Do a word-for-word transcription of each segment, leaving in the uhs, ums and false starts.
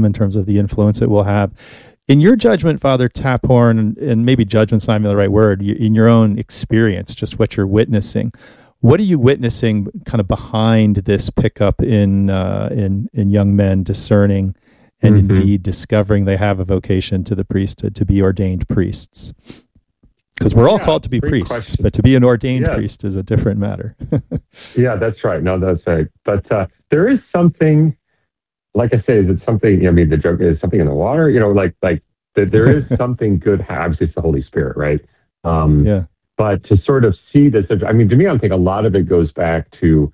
in terms of the influence it will have. In your judgment, Father Taphorn, and, and maybe judgment's not even the right word, in your own experience, just what you're witnessing, what are you witnessing kind of behind this pickup in uh, in in young men discerning and mm-hmm. indeed discovering they have a vocation to the priesthood, to be ordained priests? Because we're all yeah, called to be priests, question. But to be an ordained yeah. priest is a different matter. Yeah, that's right. No, that's right. But uh, there is something, like I say, is it something, you know, I mean, the joke is something in the water, you know, like, like the, there is something good, obviously it's the Holy Spirit, right? Um, yeah. But to sort of see this, I mean, to me, I think a lot of it goes back to,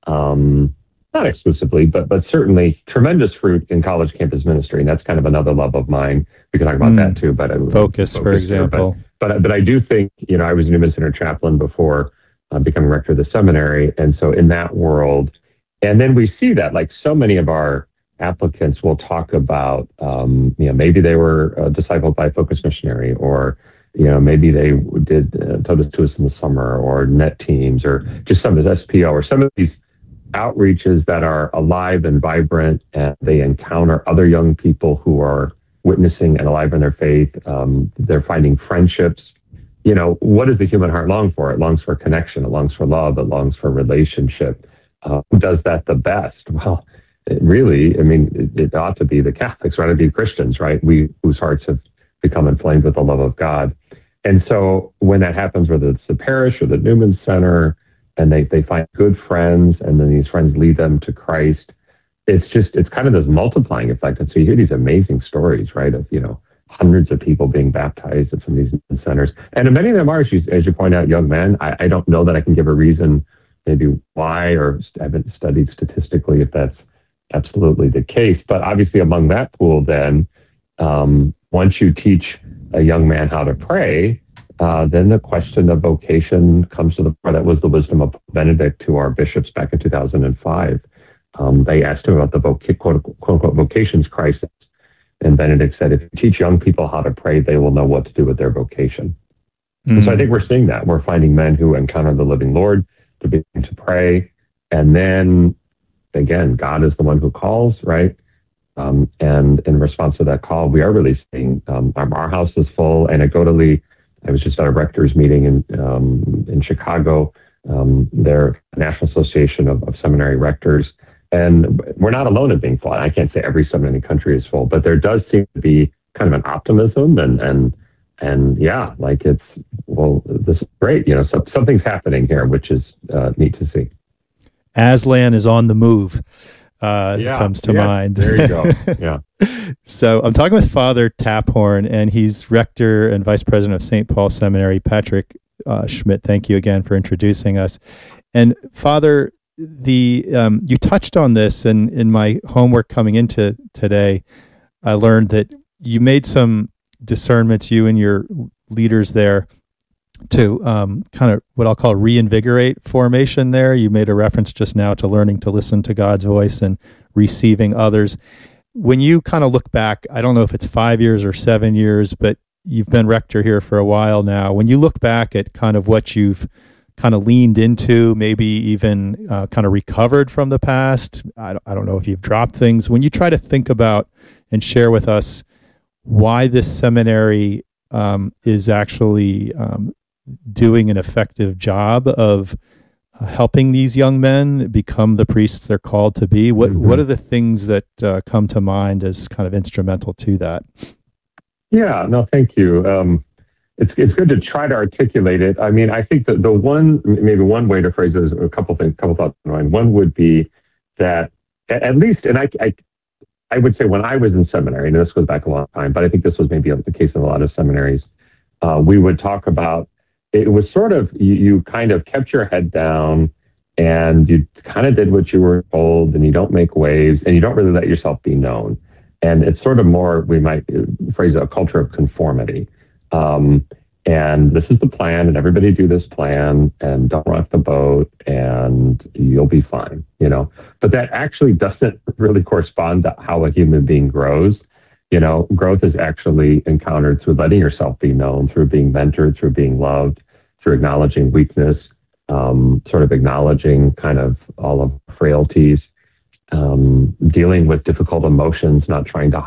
um, not exclusively, but but certainly tremendous fruit in college campus ministry. And that's kind of another love of mine. We can talk about mm. that too. But Focus, focus for example. Here, but, but, but I do think, you know, I was a Newman Center chaplain before uh, becoming rector of the seminary. And so in that world, and then we see that like so many of our applicants will talk about, um, you know, maybe they were uh, discipled by a Focus missionary, or, you know, maybe they did uh, Totus Tuus in the summer, or net teams, or just some of this S P O, or some of these outreaches that are alive and vibrant, and they encounter other young people who are witnessing and alive in their faith. Um, they're finding friendships. You know, what does the human heart long for? It longs for connection. It longs for love. It longs for relationship. Uh, who does that the best? Well, it really, I mean, it, it ought to be the Catholics, right? It ought to be Christians, right? We whose hearts have become inflamed with the love of God. And so when that happens, whether it's the parish or the Newman Center, and they, they find good friends, and then these friends lead them to Christ, it's just, it's kind of this multiplying effect. And so you hear these amazing stories, right, of, you know, hundreds of people being baptized at some of these centers. And many of them are, as you, as you point out, young men. I, I don't know that I can give a reason maybe why, or I haven't studied statistically if that's absolutely the case. But obviously among that pool, then, um, once you teach a young man how to pray, uh, then the question of vocation comes to the fore. That was the wisdom of Benedict to our bishops back in two thousand five. Um, they asked him about the voc- quote, quote unquote vocations crisis. And Benedict said, if you teach young people how to pray, they will know what to do with their vocation. Mm-hmm. And so I think we're seeing that. We're finding men who encounter the living Lord to begin to pray. And then, again, God is the one who calls, right? Um, and in response to that call, we are really seeing um, our, our house is full. Anecdotally, I was just at a rector's meeting in um, in Chicago, um, their National Association of, of Seminary Rectors. And we're not alone in being full. I can't say every seminary in the country is full, but there does seem to be kind of an optimism and, and, and yeah, like it's, well, this is great. You know, so, something's happening here, which is uh, neat to see. Aslan is on the move. Uh, yeah, comes to yeah, mind. There you go. Yeah. So I'm talking with Father Taphorn, and he's rector and vice president of Saint Paul Seminary. Patrick uh, Schmidt, thank you again for introducing us. And Father, the um, you touched on this, and in my homework coming into today, I learned that you made some discernments, you and your leaders there, to um, kind of what I'll call reinvigorate formation there. You made a reference just now to learning to listen to God's voice and receiving others. When you kind of look back, I don't know if it's five years or seven years, but you've been rector here for a while now. When you look back at kind of what you've kind of leaned into, maybe even uh, kind of recovered from the past, I don't, I don't know if you've dropped things. When you try to think about and share with us why this seminary um, is actually um, doing an effective job of uh, helping these young men become the priests they're called to be, what mm-hmm. what are the things that uh, come to mind as kind of instrumental to that? Yeah, no, thank you. Um, it's it's good to try to articulate it. I mean, I think that the one, maybe one way to phrase it is a couple things, a couple thoughts in mind. One would be that at least, and I, I I would say when I was in seminary, and this goes back a long time, but I think this was maybe the case in a lot of seminaries, uh, we would talk about, it was sort of, you, you kind of kept your head down and you kind of did what you were told, and you don't make waves, and you don't really let yourself be known. And it's sort of more, we might phrase it, a culture of conformity. Um, and this is the plan, and everybody do this plan, and don't rock the boat, and you'll be fine, you know. But that actually doesn't really correspond to how a human being grows. You know, growth is actually encountered through letting yourself be known, through being mentored, through being loved, through acknowledging weakness, um, sort of acknowledging kind of all of frailties, um, dealing with difficult emotions, not trying to